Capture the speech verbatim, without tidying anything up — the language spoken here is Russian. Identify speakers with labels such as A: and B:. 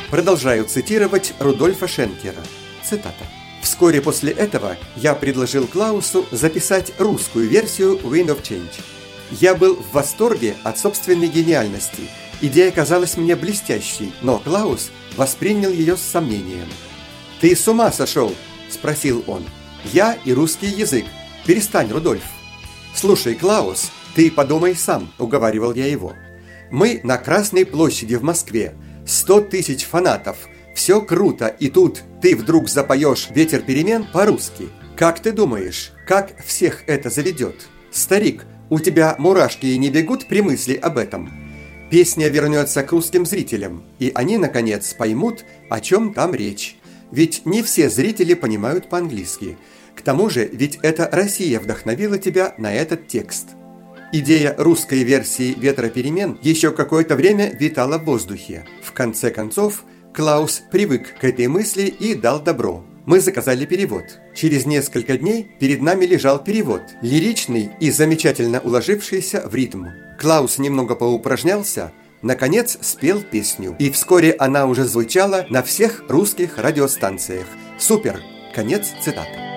A: Продолжаю цитировать Рудольфа Шенкера. Цитата. «Вскоре после этого я предложил Клаусу записать русскую версию Wind of Change. Я был в восторге от собственной гениальности. Идея казалась мне блестящей, но Клаус воспринял ее с сомнением. «Ты с ума сошел?» – спросил он. «Я и русский язык. Перестань, Рудольф». «Слушай, Клаус, ты подумай сам», – уговаривал я его. «Мы на Красной площади в Москве. Сто тысяч фанатов. Все круто, и тут ты вдруг запоешь «Ветер перемен» по-русски. Как ты думаешь, как всех это заведет? Старик, у тебя мурашки не бегут при мысли об этом? Песня вернется к русским зрителям, и они, наконец, поймут, о чем там речь. Ведь не все зрители понимают по-английски. К тому же, ведь это Россия вдохновила тебя на этот текст». Идея русской версии «Ветра перемен» еще какое-то время витала в воздухе. В конце концов, Клаус привык к этой мысли и дал добро. Мы заказали перевод. Через несколько дней перед нами лежал перевод, лиричный и замечательно уложившийся в ритм. Клаус немного поупражнялся, наконец спел песню, и вскоре она уже звучала на всех русских радиостанциях. Супер! Конец цитаты.